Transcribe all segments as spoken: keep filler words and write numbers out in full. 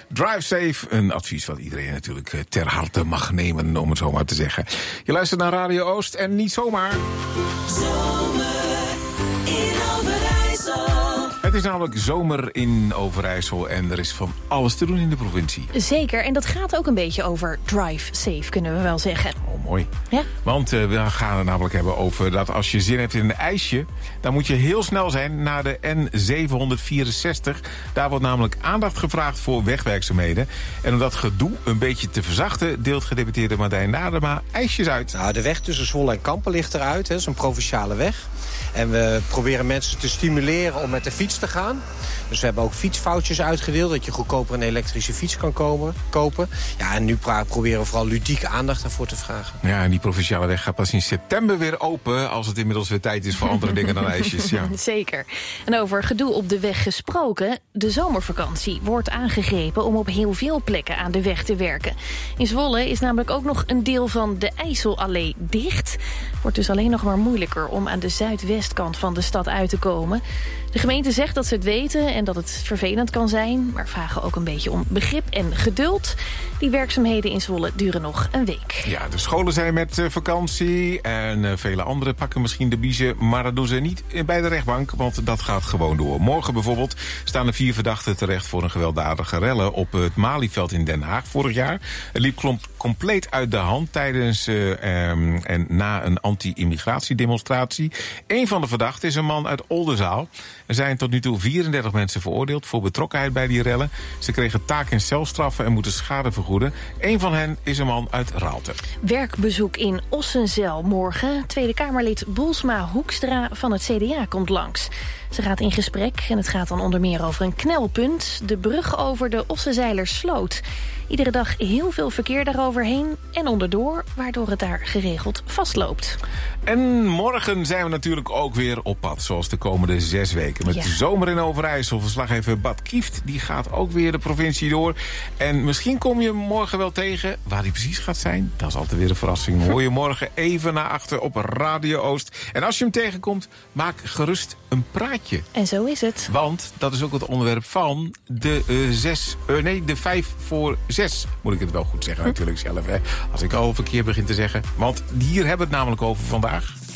Drive safe, een advies wat iedereen natuurlijk ter harte mag nemen, om het zo maar te zeggen. Je luistert naar Radio Oost en niet zomaar. Zomer in Overijssel. Het is namelijk zomer in Overijssel en er is van alles te doen in de provincie. Zeker, en dat gaat ook een beetje over drive safe, kunnen we wel zeggen. Oh, mooi. Ja? Want uh, we gaan het namelijk hebben over dat als je zin hebt in een ijsje, dan moet je heel snel zijn naar de N zevenhonderdvierenzestig. Daar wordt namelijk aandacht gevraagd voor wegwerkzaamheden. En om dat gedoe een beetje te verzachten, deelt gedeputeerde Martijn Nadema ijsjes uit. Nou, de weg tussen Zwolle en Kampen ligt eruit, hè. Dat is een provinciale weg. En we proberen mensen te stimuleren om met de fiets te gaan. Dus we hebben ook fietsfoutjes uitgedeeld, dat je goedkoper een elektrische fiets kan komen, kopen. Ja, en nu pra- proberen we vooral ludieke aandacht daarvoor te vragen. Ja, en die provinciale weg gaat pas in september weer open, als het inmiddels weer tijd is voor andere dingen dan ijsjes. Ja. Zeker. En over gedoe op de weg gesproken, de zomervakantie wordt aangegrepen om op heel veel plekken aan de weg te werken. In Zwolle is namelijk ook nog een deel van de IJsselallee dicht. Wordt dus alleen nog maar moeilijker om aan de zuidwestkant van de stad uit te komen. De gemeente zegt dat ze het weten en dat het vervelend kan zijn, maar vragen ook een beetje om begrip en geduld. Die werkzaamheden in Zwolle duren nog een week. Ja, de scholen zijn met uh, vakantie en uh, vele anderen pakken misschien de biezen, maar dat doen ze niet bij de rechtbank, want dat gaat gewoon door. Morgen bijvoorbeeld staan er vier verdachten terecht voor een gewelddadige rellen op het Malieveld in Den Haag vorig jaar. Het liep klomp compleet uit de hand tijdens uh, um, en na een anti-immigratiedemonstratie. Een van de verdachten is een man uit Oldenzaal. Er zijn tot nu toe vierendertig mensen veroordeeld voor betrokkenheid bij die rellen. Ze kregen taak- en celstraffen en moeten schade vergoeden. Een van hen is een man uit Raalte. Werkbezoek in Ossenzel morgen. Tweede Kamerlid Boelsma Hoekstra van het C D A komt langs. Ze gaat in gesprek en het gaat dan onder meer over een knelpunt. De brug over de Ossenzeilersloot. Iedere dag heel veel verkeer daaroverheen en onderdoor, waardoor het daar geregeld vastloopt. En morgen zijn we natuurlijk ook weer op pad, zoals de komende zes weken. Met ja. de zomer in Overijssel. Verslaggever Bad Kieft, die gaat ook weer de provincie door. En misschien kom je hem morgen wel tegen. Waar die precies gaat zijn, dat is altijd weer een verrassing. Hoor je morgen even naar achter op Radio Oost. En als je hem tegenkomt, maak gerust een praatje. En zo is het. Want dat is ook het onderwerp van de uh, zes, uh, nee, de vijf voor zes. Moet ik het wel goed zeggen natuurlijk zelf, hè. Als ik al verkeerd begin te zeggen. Want hier hebben we het namelijk over vandaag.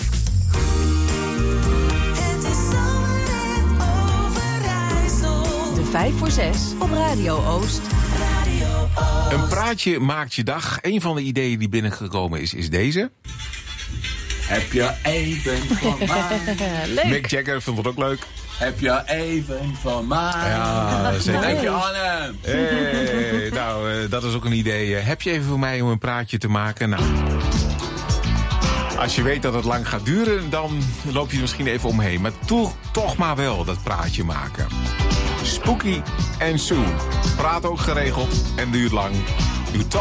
Het is zomer in Overijssel. De vijf voor zes op Radio Oost. Radio Oost. Een praatje maakt je dag. Een van de ideeën die binnengekomen is, is deze. Heb je even van mij? Leuk. Mick Jagger vond het ook leuk. Heb je even van mij? Ja, zeker. Heb je Anne? Hey, nou, uh, dat is ook een idee. Uh, heb je even voor mij om een praatje te maken? Nou, als je weet dat het lang gaat duren, dan loop je er misschien even omheen. Maar toch, toch maar wel dat praatje maken. Spooky en Sue. Praat ook geregeld en duurt lang. Duurt